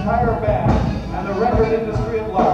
entire band and the record industry at large.